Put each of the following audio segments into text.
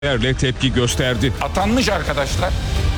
tepki gösterdi. Atanmış arkadaşlar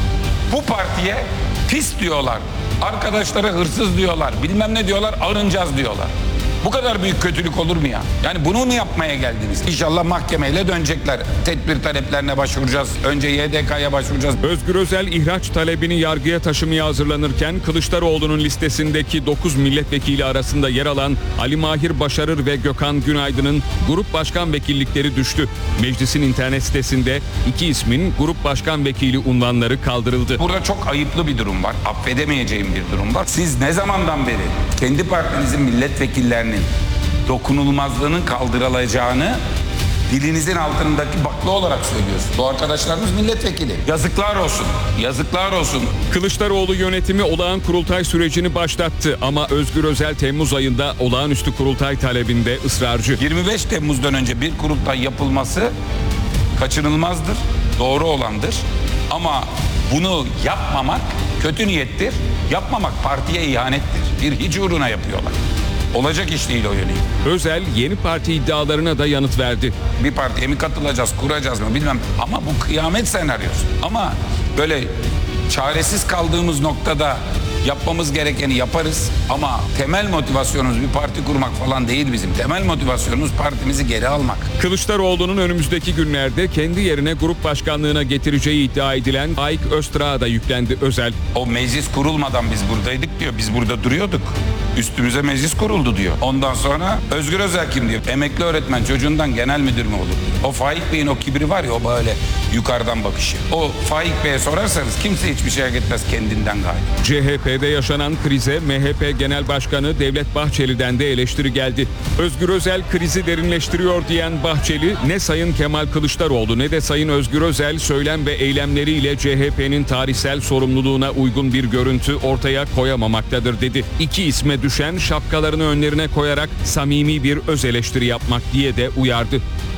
bu partiye pis diyorlar. Arkadaşlara hırsız diyorlar. Bilmem ne diyorlar, arınacağız diyorlar. Bu kadar büyük kötülük olur mu ya? Yani bunu mu yapmaya geldiniz? İnşallah mahkemeyle dönecekler. Tedbir taleplerine başvuracağız. Önce YDK'ya başvuracağız. Özgür Özel ihraç talebini yargıya taşımaya hazırlanırken Kılıçdaroğlu'nun listesindeki 9 milletvekili arasında yer alan Ali Mahir Başarır ve Gökhan Günaydın'ın grup başkan vekillikleri düştü. Meclisin internet sitesinde iki ismin grup başkan vekili unvanları kaldırıldı. Burada çok ayıplı bir durum var. Affedemeyeceğim bir durum var. Siz ne zamandan beri kendi partinizin milletvekillerinin dokunulmazlığının kaldırılacağını dilinizin altındaki bakla olarak söylüyorsunuz. Bu arkadaşlarımız milletvekili. Yazıklar olsun. Yazıklar olsun. Kılıçdaroğlu yönetimi olağan kurultay sürecini başlattı ama Özgür Özel Temmuz ayında olağanüstü kurultay talebinde ısrarcı. 25 Temmuz'dan önce bir kurultay yapılması kaçınılmazdır, doğru olandır. Ama bunu yapmamak kötü niyettir. Yapmamak partiye ihanettir. Bir hiç uğruna yapıyorlar. Olacak iş değil o yönelik. Özel yeni parti iddialarına da yanıt verdi. Bir partiye mi katılacağız, kuracağız mı bilmem. Ama bu kıyamet senaryosu. Ama böyle çaresiz kaldığımız noktada yapmamız gerekeni yaparız. Ama temel motivasyonumuz bir parti kurmak falan değil bizim. Temel motivasyonumuz partimizi geri almak. Kılıçdaroğlu'nun önümüzdeki günlerde kendi yerine grup başkanlığına getireceği iddia edilen Faik Öztrak'a da yüklendi Özel. O meclis kurulmadan biz buradaydık diyor. Biz burada duruyorduk. Üstümüze meclis kuruldu diyor. Ondan sonra Özgür Özel kim diyor. Emekli öğretmen çocuğundan genel müdür mü olur diyor. O Faik Bey'in o kibri var ya, o böyle yukarıdan bakışı. O Faik Bey'e sorarsanız kimse hiçbir şey hak etmez kendinden gayrı. CHP'de yaşanan krize MHP Genel Başkanı Devlet Bahçeli'den de eleştiri geldi. Özgür Özel krizi derinleştiriyor diyen Bahçeli, ne Sayın Kemal Kılıçdaroğlu ne de Sayın Özgür Özel söylem ve eylemleriyle CHP'nin tarihsel sorumluluğuna uygun bir görüntü ortaya koyamamaktadır dedi. İki isme düşen şapkalarını önlerine koyarak samimi bir öz eleştiri yapmak diye de uyardı.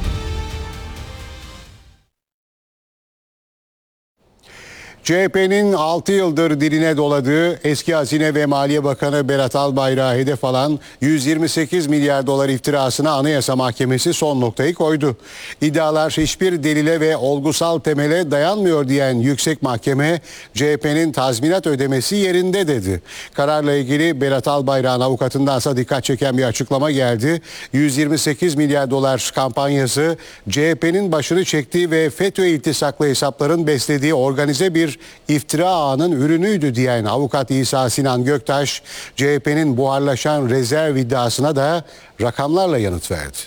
CHP'nin 6 yıldır diline doladığı eski Hazine ve Maliye Bakanı Berat Albayrak'ı hedef alan 128 milyar dolar iftirasına Anayasa Mahkemesi son noktayı koydu. İddialar hiçbir delile ve olgusal temele dayanmıyor diyen Yüksek Mahkeme, CHP'nin tazminat ödemesi yerinde dedi. Kararla ilgili Berat Albayrak'ın avukatındansa dikkat çeken bir açıklama geldi. 128 milyar dolar kampanyası CHP'nin başını çektiği ve FETÖ iltisaklı hesapların beslediği organize bir iftira ağının ürünüydü diyen avukat İsa Sinan Göktaş, CHP'nin buharlaşan rezerv iddiasına da rakamlarla yanıt verdi.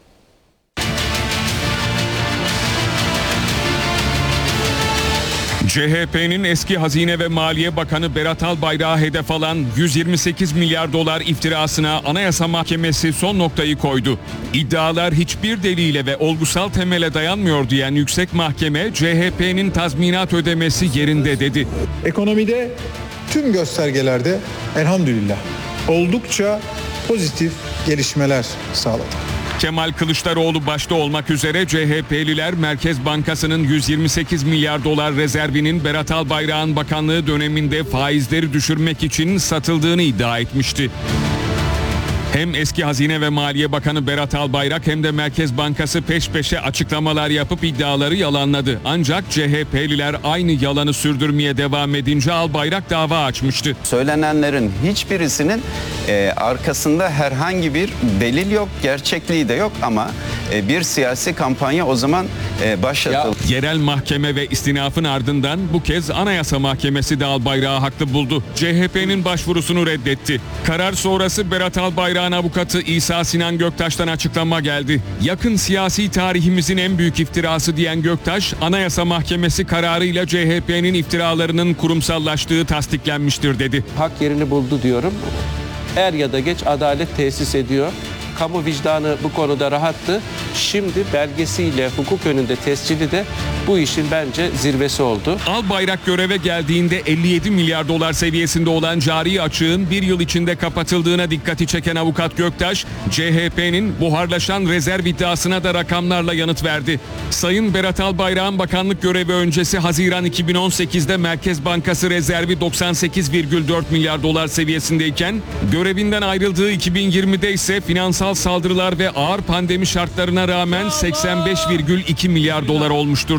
CHP'nin eski Hazine ve Maliye Bakanı Berat Albayrak'ı hedef alan 128 milyar dolar iftirasına Anayasa Mahkemesi son noktayı koydu. İddialar hiçbir delile ve olgusal temele dayanmıyor diyen Yüksek Mahkeme, CHP'nin tazminat ödemesi yerinde dedi. Ekonomide tüm göstergelerde elhamdülillah oldukça pozitif gelişmeler sağladı. Kemal Kılıçdaroğlu başta olmak üzere CHP'liler Merkez Bankası'nın 128 milyar dolar rezervinin Berat Albayrak'ın bakanlığı döneminde faizleri düşürmek için satıldığını iddia etmişti. Hem eski Hazine ve Maliye Bakanı Berat Albayrak hem de Merkez Bankası peş peşe açıklamalar yapıp iddiaları yalanladı. Ancak CHP'liler aynı yalanı sürdürmeye devam edince Albayrak dava açmıştı. Söylenenlerin hiçbirisinin arkasında herhangi bir delil yok, gerçekliği de yok ama bir siyasi kampanya o zaman başlatıldı. Yerel mahkeme ve istinafın ardından bu kez Anayasa Mahkemesi de Albayrak'ı haklı buldu. CHP'nin başvurusunu reddetti. Karar sonrası Berat Albayrak'ın avukatı İsa Sinan Göktaş'tan açıklama geldi. Yakın siyasi tarihimizin en büyük iftirası diyen Göktaş, Anayasa Mahkemesi kararıyla CHP'nin iftiralarının kurumsallaştığı tasdiklenmiştir dedi. Hak yerini buldu diyorum. Er ya da geç adalet tesis ediyor. Kamu vicdanı bu konuda rahattı. Şimdi belgesiyle hukuk önünde tescili de bu işin bence zirvesi oldu. Albayrak göreve geldiğinde 57 milyar dolar seviyesinde olan cari açığın bir yıl içinde kapatıldığına dikkati çeken avukat Göktaş, CHP'nin buharlaşan rezerv iddiasına da rakamlarla yanıt verdi. Sayın Berat Albayrak'ın bakanlık görevi öncesi Haziran 2018'de Merkez Bankası rezervi 98,4 milyar dolar seviyesindeyken görevinden ayrıldığı 2020'de ise finansal kimyasal saldırılar ve ağır pandemi şartlarına rağmen 85,2 milyar dolar olmuştur.